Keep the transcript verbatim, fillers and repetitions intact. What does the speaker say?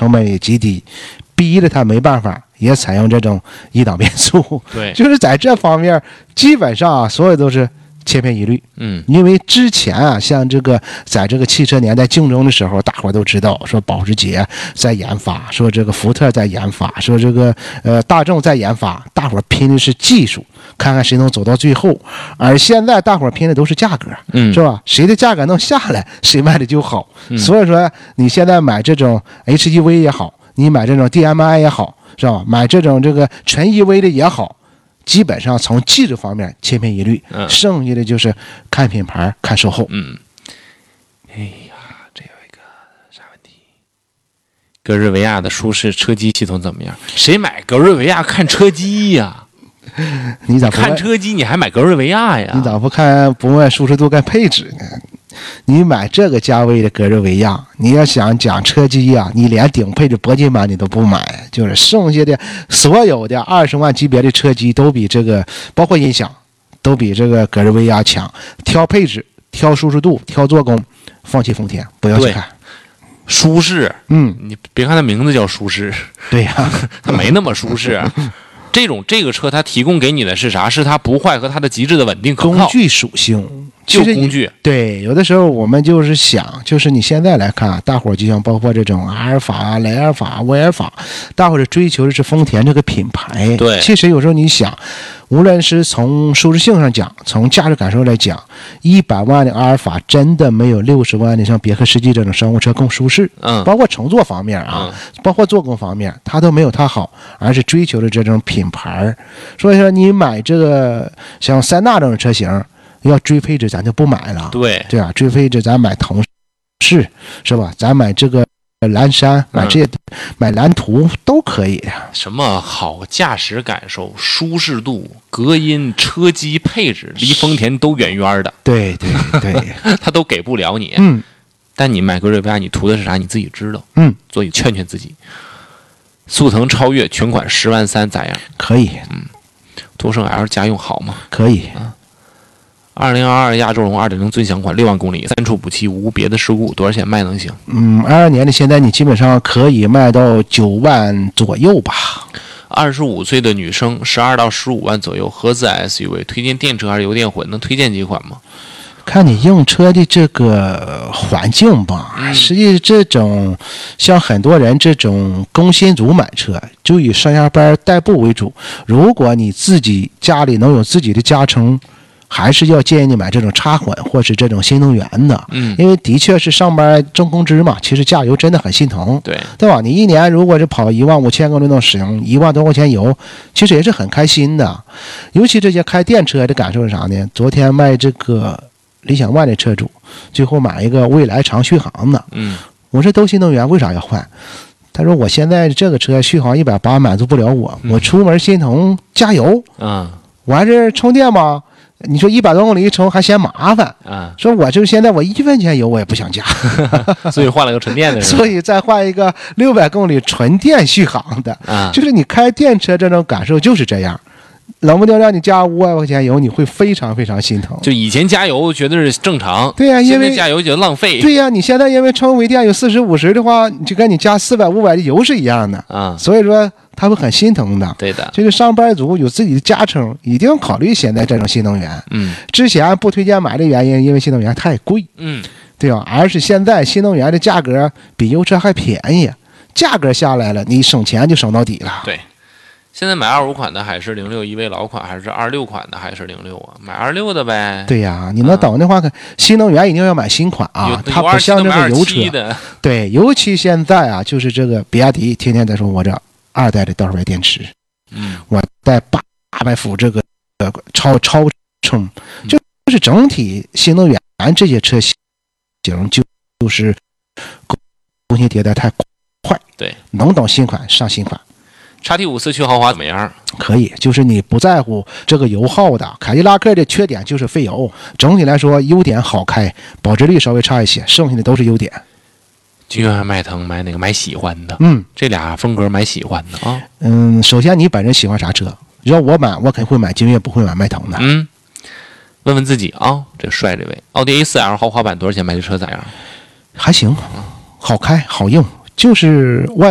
成本也极低，逼着他没办法也采用这种一档变速。 对， 就是在这方面基本上啊，所有都是千篇一律。 嗯， 因为之前啊，像这个在这个汽车年代竞争的时候，大伙儿都知道，说保时捷在研发，说这个福特在研发，说这个呃大众在研发，大伙儿拼的是技术，看看谁能走到最后。而现在大伙儿拼的都是价格， 嗯， 是吧？谁的价格能下来，谁卖的就好。 嗯、 所以说，你现在买这种 H E V 也好，你买这种 D M I 也好，是吧？买这种这个纯 E V 的也好。基本上从技术方面千篇一律， 嗯， 剩下的就是看品牌、看售后。 嗯，哎呀，这有一个啥问题？格瑞维亚的舒适车机系统怎么样？谁买格瑞维亚看车机呀？ 你咋不看车机？你还买格瑞维亚呀？ 你咋不看不问舒适度跟配置呢？你买这个价位的格瑞维亚，你要想讲车机啊，你连顶配的铂金版你都不买，就是剩下的所有的二十万级别的车机都比这个，包括音响，都比这个格瑞维亚强。挑配置、挑舒适度、挑做工，放弃丰田，不要去看。 舒适， 嗯， 你别看它名字叫舒适， 对呀、啊， 它没那么舒适。这种这个车它提供给你的是啥？是它不坏和它的极致的稳定可靠。 工具属性。 就工具， 对，有的时候我们就是想，就是你现在来看，大伙儿就像包括这种阿尔法啊、雷尔法、威尔法，大伙儿追求的是丰田这个品牌。 对， 其实有时候你想，无论是从舒适性上讲，从驾驶感受来讲，一百万的阿尔法真的没有六十万的像别克世纪这种商务车更舒适。 嗯， 包括乘坐方面啊， 嗯、 包括做工方面，它都没有它好，而是追求的这种品牌。所以说，你买这个像塞纳这种车型。要追配置咱就不买了， 对对啊，追配置咱买同事是吧？咱买这个蓝山，买这些、嗯、买蓝图都可以。 什么好驾驶感受、舒适度、隔音、车机配置，离丰田都远远的。 对对对， 他都给不了你。 嗯， 但你买格瑞维亚，你图的是啥？你自己知道。 嗯， 所以劝劝自己。速腾超越全款十万三咋样？ 可以。 嗯，途胜 L 家用好吗？ 可以。 啊。二零二二亚洲龙 二点零 尊享款六万公里，三处补漆，无别的事故，多少钱卖能行？ 嗯，二二年的现在你基本上可以卖到九万左右吧。 二十五岁的女生，十二到十五万左右，合资 S U V， 推荐电车还是油电混？能推荐几款吗？ 看你用车的这个环境吧。 嗯、 实际这种像很多人这种工薪族买车，就以上下班代步为主。如果你自己家里能有自己的加程。还是要建议你买这种插混或是这种新能源的， 嗯， 因为的确是上班挣工资嘛，其实加油真的很心疼， 对对吧？你一年如果是跑一万五千公里能使用一万多块钱油，其实也是很开心的。尤其这些开电车的感受是啥呢？昨天卖这个理想 ONE 的车主，最后买一个蔚来长续航的， 嗯， 我说都新能源为啥要换？他说我现在这个车续航一百八满足不了我，我出门心疼加油， 嗯， 完事充电吧。你说一百多公里一充还嫌麻烦啊？ 说我就现在我一分钱油我也不想加， 所以换了个纯电的， 所以再换一个六百公里纯电续航的啊。 就是你开电车这种感受就是这样，冷不丁让你加五百块钱油，你会非常非常心疼。 就以前加油觉得是正常， 对呀、啊，因为加油觉得浪费。 对呀、啊，你现在因为充微电有四十五十的话，你就跟你加四百五百的油是一样的啊， 所以说。他会很心疼的， 对的。 这个上班族有自己的加程，一定考虑现在这种新能源。 嗯， 之前不推荐买的原因，因为新能源太贵。 嗯， 对吧？而是现在新能源的价格比油车还便宜，价格下来了，你省钱就省到底了。 对，现在买二五款的还是零六一位老款，还是二六款的还是零六啊？买二六的呗。 对呀、啊，你能等的话，嗯、新能源一定要买新款啊，它不像这个油车。对，尤其现在啊，就是这个比亚迪天天在说我这。二代的多少位电池？ 嗯， 我带八百伏这个呃超超充，就是整体新能源这些车型就就是更新迭代太快。 对， 能等新款上新款。 叉 T 五四驱豪华怎么样？ 可以，就是你不在乎这个油耗的。凯迪拉克的缺点就是费油，整体来说优点好开，保值率稍微差一些，剩下的都是优点。 就像迈腾买哪个买喜欢的， 嗯， 这俩风格买喜欢的啊。 嗯，首先你本人喜欢啥车？要我买，我肯定会买君越，不会买迈腾的。 嗯，问问自己啊，这帅这位，奥迪 A 四 L 豪华版多少钱？买这车咋样？ 还行，好开好用，就是外